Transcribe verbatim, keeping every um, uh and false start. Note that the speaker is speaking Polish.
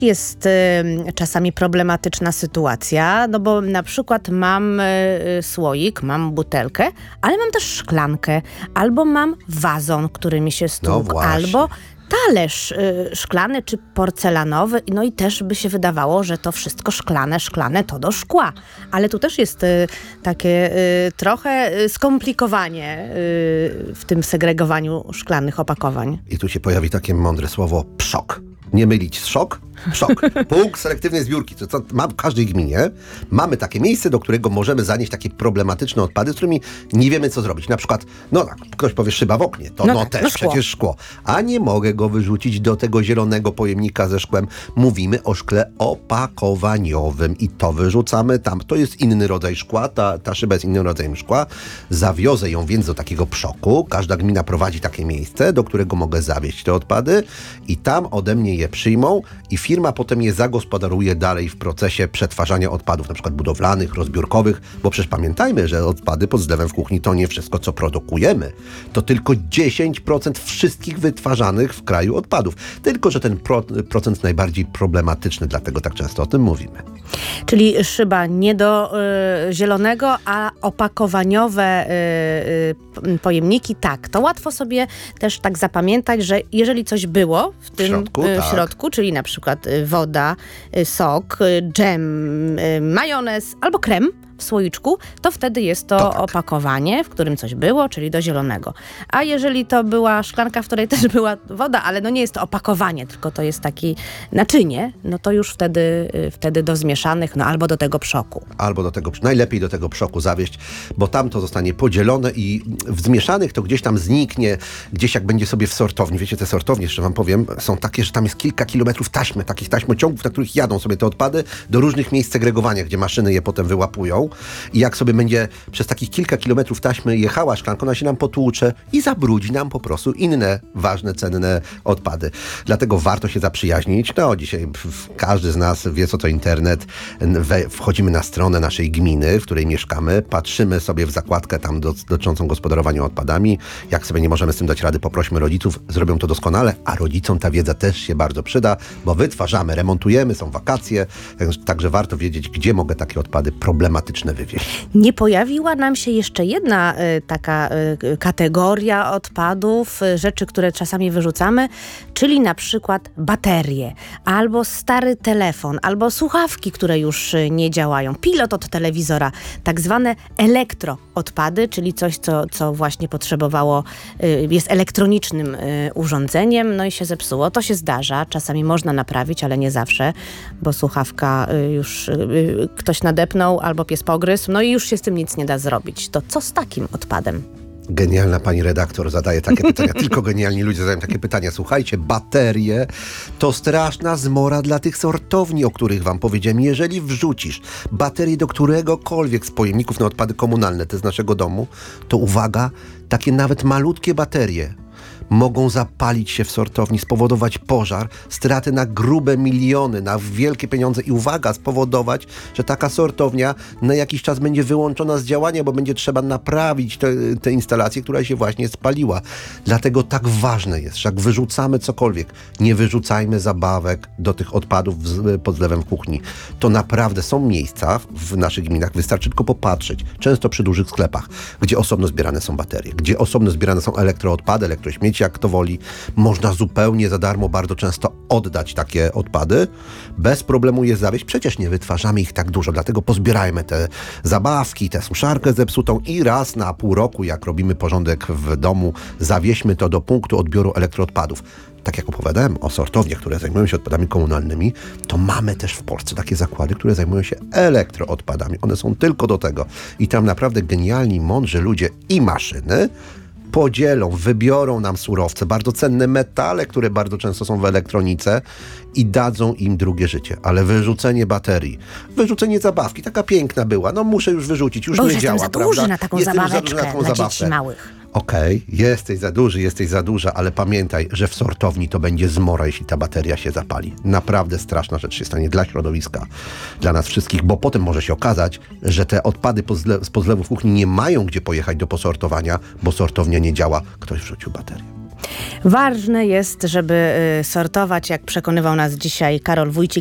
Jest y, czasami problematyczna sytuacja, no bo na przykład mam y, słoik, mam butelkę, ale mam też szklankę, albo mam wazon, który mi się stłukł, No albo talerz y, szklany czy porcelanowy, no i też by się wydawało, że to wszystko szklane, szklane to do szkła. Ale tu też jest y, takie y, trochę y, skomplikowanie y, w tym segregowaniu szklanych opakowań. I tu się pojawi takie mądre słowo pszok. Nie mylić szok, pszok. Punkt selektywnej zbiórki. To, to ma w każdej gminie. Mamy takie miejsce, do którego możemy zanieść takie problematyczne odpady, z którymi nie wiemy, co zrobić. Na przykład, no ktoś powie szyba w oknie, to no, no tak, też no szkło. Przecież szkło. A nie mogę go wyrzucić do tego zielonego pojemnika ze szkłem. Mówimy o szkle opakowaniowym i to wyrzucamy tam. To jest inny rodzaj szkła, ta, ta szyba jest innym rodzajem szkła. Zawiozę ją więc do takiego pszoku. Każda gmina prowadzi takie miejsce, do którego mogę zawieźć te odpady i tam ode mnie je przyjmą i firma potem je zagospodaruje dalej w procesie przetwarzania odpadów, na przykład budowlanych, rozbiórkowych, bo przecież pamiętajmy, że odpady pod zlewem w kuchni to nie wszystko, co produkujemy. To tylko dziesięć procent wszystkich wytwarzanych w kraju odpadów. Tylko że ten pro, procent najbardziej problematyczny, dlatego tak często o tym mówimy. Czyli szyba nie do y, zielonego, a opakowaniowe y, y, pojemniki, tak. To łatwo sobie też tak zapamiętać, że jeżeli coś było w tym środku, y, tak. w środku, czyli na przykład y, woda, y, sok, y, dżem, y, majonez albo krem w słoiczku, to wtedy jest to, to tak. opakowanie, w którym coś było, czyli do zielonego. A jeżeli to była szklanka, w której też była woda, ale no nie jest to opakowanie, tylko to jest taki naczynie, no to już wtedy, wtedy do zmieszanych, no albo do tego pszoku. Albo do tego, najlepiej do tego pszoku zawieźć, bo tam to zostanie podzielone i w zmieszanych to gdzieś tam zniknie, gdzieś jak będzie sobie w sortowni. Wiecie, te sortownie, jeszcze wam powiem, są takie, że tam jest kilka kilometrów taśmy, takich taśmociągów, na których jadą sobie te odpady do różnych miejsc segregowania, gdzie maszyny je potem wyłapują. I jak sobie będzie przez takich kilka kilometrów taśmy jechała szklanka, ona się nam potłucze i zabrudzi nam po prostu inne ważne, cenne odpady. Dlatego warto się zaprzyjaźnić. No dzisiaj każdy z nas wie, co to internet. We, wchodzimy na stronę naszej gminy, w której mieszkamy, patrzymy sobie w zakładkę tam do, dotyczącą gospodarowania odpadami. Jak sobie nie możemy z tym dać rady, poprośmy rodziców, zrobią to doskonale, a rodzicom ta wiedza też się bardzo przyda, bo wytwarzamy, remontujemy, są wakacje, także warto wiedzieć, gdzie mogę takie odpady problematyczne wywieźć. Nie pojawiła nam się jeszcze jedna y, taka y, kategoria odpadów, y, rzeczy, które czasami wyrzucamy, czyli na przykład baterie, albo stary telefon, albo słuchawki, które już y, nie działają, pilot od telewizora, tak zwane elektroodpady, czyli coś, co, co właśnie potrzebowało, y, jest elektronicznym y, urządzeniem, no i się zepsuło. To się zdarza, czasami można naprawić, ale nie zawsze, bo słuchawka y, już y, ktoś nadepnął, albo pies pogryzł, no i już się z tym nic nie da zrobić. To co z takim odpadem? Genialna pani redaktor zadaje takie pytania. Tylko genialni ludzie zadają takie pytania. Słuchajcie, baterie to straszna zmora dla tych sortowni, o których wam powiedziałem. Jeżeli wrzucisz baterię do któregokolwiek z pojemników na odpady komunalne, te z naszego domu, to uwaga, takie nawet malutkie baterie mogą zapalić się w sortowni, spowodować pożar, straty na grube miliony, na wielkie pieniądze i uwaga, spowodować, że taka sortownia na jakiś czas będzie wyłączona z działania, bo będzie trzeba naprawić tę instalację, która się właśnie spaliła. Dlatego tak ważne jest, że jak wyrzucamy cokolwiek, nie wyrzucajmy zabawek do tych odpadów pod zlewem w kuchni. To naprawdę są miejsca w naszych gminach, wystarczy tylko popatrzeć, często przy dużych sklepach, gdzie osobno zbierane są baterie, gdzie osobno zbierane są elektroodpady, elektrośmieci, jak kto woli. Można zupełnie za darmo bardzo często oddać takie odpady. Bez problemu je zawieźć. Przecież nie wytwarzamy ich tak dużo, dlatego pozbierajmy te zabawki, tę suszarkę zepsutą i raz na pół roku, jak robimy porządek w domu, zawieźmy to do punktu odbioru elektroodpadów. Tak jak opowiadałem o sortowniach, które zajmują się odpadami komunalnymi, to mamy też w Polsce takie zakłady, które zajmują się elektroodpadami. One są tylko do tego. I tam naprawdę genialni, mądrzy ludzie i maszyny podzielą, wybiorą nam surowce, bardzo cenne metale, które bardzo często są w elektronice i dadzą im drugie życie. Ale wyrzucenie baterii, wyrzucenie zabawki, taka piękna była, no muszę już wyrzucić, już Bo nie już działa, jestem za prawda? duży na taką Jestem zabaweczkę za duży na taką dla zabawkę. dzieci małych. Okej, okay, jesteś za duży, jesteś za duża, ale pamiętaj, że w sortowni to będzie zmora, jeśli ta bateria się zapali. Naprawdę straszna rzecz się stanie dla środowiska, dla nas wszystkich, bo potem może się okazać, że te odpady z podlewów kuchni nie mają gdzie pojechać do posortowania, bo sortownia nie działa, ktoś wrzucił baterię. Ważne jest, żeby y, sortować, jak przekonywał nas dzisiaj Karol Wójcik,